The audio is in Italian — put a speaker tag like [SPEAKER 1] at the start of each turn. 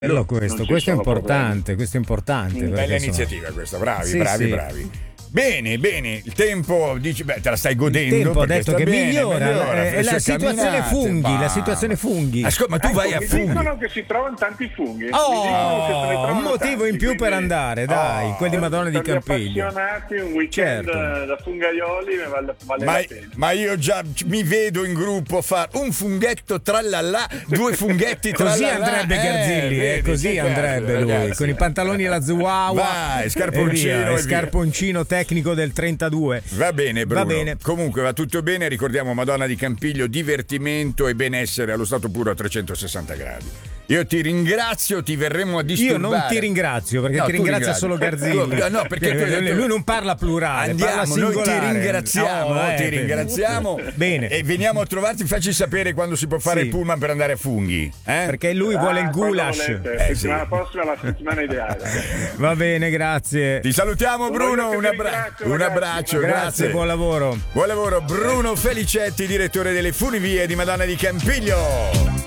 [SPEAKER 1] Bello questo è importante, questo è importante.
[SPEAKER 2] Bella iniziativa questa, bravi,
[SPEAKER 1] Sì,
[SPEAKER 2] bravi,
[SPEAKER 1] sì.
[SPEAKER 2] bravi. Bene, il tempo, dici, te la stai godendo.
[SPEAKER 1] Il tempo ha detto che
[SPEAKER 2] bene,
[SPEAKER 1] migliora, è la
[SPEAKER 2] adesso
[SPEAKER 1] situazione
[SPEAKER 2] camminate,
[SPEAKER 1] funghi,
[SPEAKER 2] ma-
[SPEAKER 1] la situazione funghi.
[SPEAKER 2] Ascolta, ma tu vai a
[SPEAKER 3] Mi
[SPEAKER 2] funghi.
[SPEAKER 3] dicono che si trovano tanti funghi. Mi dicono che se ne
[SPEAKER 1] Oh,
[SPEAKER 3] trovano
[SPEAKER 1] un motivo
[SPEAKER 3] tanti,
[SPEAKER 1] in più per
[SPEAKER 3] quindi-
[SPEAKER 1] andare, dai, quelli Madonna di
[SPEAKER 3] Per gli
[SPEAKER 1] Campiglio.
[SPEAKER 3] appassionati un weekend
[SPEAKER 1] Certo.
[SPEAKER 3] da fungaioli vale la pena.
[SPEAKER 2] Ma io già mi vedo in gruppo a fare un funghetto trallallà, due funghetti trallallà.
[SPEAKER 1] Così andrebbe Garzilli,
[SPEAKER 2] vedi,
[SPEAKER 1] così
[SPEAKER 2] che
[SPEAKER 1] andrebbe
[SPEAKER 2] bello,
[SPEAKER 1] lui,
[SPEAKER 2] ragazzi.
[SPEAKER 1] con i pantaloni e la zuaua.
[SPEAKER 2] Vai, scarponcino
[SPEAKER 1] e
[SPEAKER 2] e via.
[SPEAKER 1] scarponcino tecnico del 32.
[SPEAKER 2] Va bene, Bruno.
[SPEAKER 1] Va bene.
[SPEAKER 2] Comunque va tutto bene. Ricordiamo Madonna di Campiglio, divertimento e benessere allo stato puro a 360 gradi. Io ti ringrazio, ti verremo a
[SPEAKER 1] Io
[SPEAKER 2] disturbare.
[SPEAKER 1] non ti ringrazio perché
[SPEAKER 2] No,
[SPEAKER 1] ti
[SPEAKER 2] tu
[SPEAKER 1] ringrazia
[SPEAKER 2] ringrazia.
[SPEAKER 1] solo Garzilli.
[SPEAKER 2] No, perché tu hai detto-
[SPEAKER 1] lui non parla plurale, parla
[SPEAKER 2] Andiamo, noi ti
[SPEAKER 1] singolare.
[SPEAKER 2] ringraziamo,
[SPEAKER 1] Oh,
[SPEAKER 2] ti ringraziamo.
[SPEAKER 1] Bene.
[SPEAKER 2] E veniamo a trovarti, facci sapere quando si può fare
[SPEAKER 1] Sì.
[SPEAKER 2] il pullman per andare a funghi.
[SPEAKER 1] Perché lui vuole il
[SPEAKER 3] quando
[SPEAKER 1] goulash.
[SPEAKER 3] volete. Settimana prossima è la settimana ideale.
[SPEAKER 1] Va bene, grazie.
[SPEAKER 2] Ti salutiamo
[SPEAKER 3] Voglio
[SPEAKER 2] Bruno,
[SPEAKER 3] che
[SPEAKER 2] un,
[SPEAKER 3] vi ringrazio,
[SPEAKER 2] un
[SPEAKER 3] ragazzi.
[SPEAKER 2] abbraccio,
[SPEAKER 1] Grazie, buon lavoro.
[SPEAKER 2] Buon lavoro Bruno Felicetti, direttore delle funivie di Madonna di Campiglio.